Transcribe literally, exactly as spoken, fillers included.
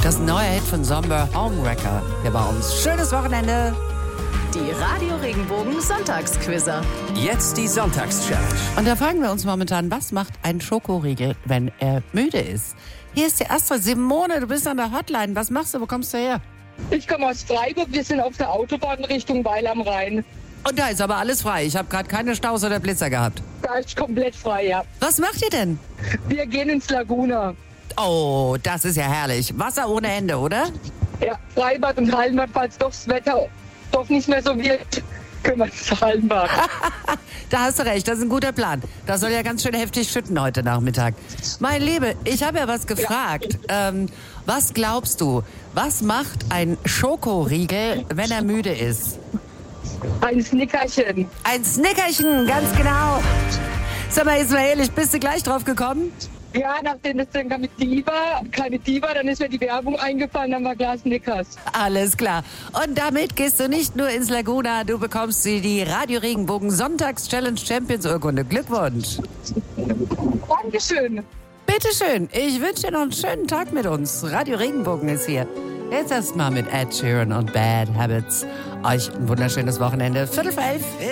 Das ist ein neuer Hit von Somber, Homewrecker, hier bei uns. Schönes Wochenende. Die Radio Regenbogen Sonntagsquizzer. Jetzt die Sonntagschallenge. Und da fragen wir uns momentan, was macht ein Schokoriegel, wenn er müde ist? Hier ist die erste. Simone, du bist an der Hotline. Was machst du? Wo kommst du her? Ich komme aus Freiburg, wir sind auf der Autobahn Richtung Weil am Rhein. Und da ist aber alles frei. Ich habe gerade keine Staus oder Blitzer gehabt. Da ist komplett frei, ja. Was macht ihr denn? Wir gehen ins Laguna. Oh, das ist ja herrlich. Wasser ohne Ende, oder? Ja, Freibad und Hallenbad, falls doch das Wetter doch nicht mehr so wird, können wir ins Hallenbad. Da hast du recht, das ist ein guter Plan. Das soll ja ganz schön heftig schütten heute Nachmittag. Mein Liebe, ich habe ja was gefragt. Ja. Ähm, was glaubst du, was macht ein Schokoriegel, wenn er müde ist? Ein Snickerchen. Ein Snickerchen, ganz genau. Sag mal, jetzt mal ehrlich, bist du gleich drauf gekommen? Ja, nachdem das dann kam mit Diva, keine Diva, dann ist mir die Werbung eingefallen, dann war Glas Snickers. Alles klar. Und damit gehst du nicht nur ins Laguna, du bekommst sie die Radio Regenbogen Sonntags-Challenge Champions Urkunde. Glückwunsch. Dankeschön. Bitteschön. Ich wünsche dir noch einen schönen Tag mit uns. Radio Regenbogen ist hier. Jetzt erstmal mit Ed Sheeran und Bad Habits. Euch ein wunderschönes Wochenende. Viertel vor elf.